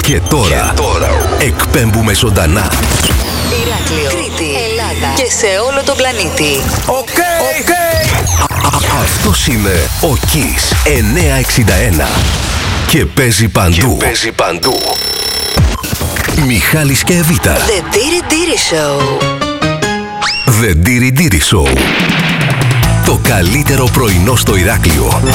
Και τώρα εκπέμπουμε ζωντανά. Ηράκλειο, Κρήτη, Ελλάδα και σε όλο τον πλανήτη. Οκ. Αυτός είναι ο Kiss 961 και παίζει παντού. Μιχάλης και Εβίτα. The Diri Diri Show. The Diri Diri Show. Το καλύτερο πρωινό στο Ηράκλειο.